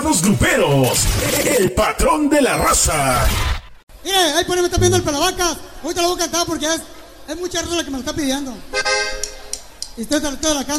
Hermanos Gruperos, el patrón de la raza. Mire, ahí por ahí me está pidiendo el Pelavacas. Ahorita lo voy a cantar porque es mucha raza la que me lo está pidiendo. Y estoy la canta.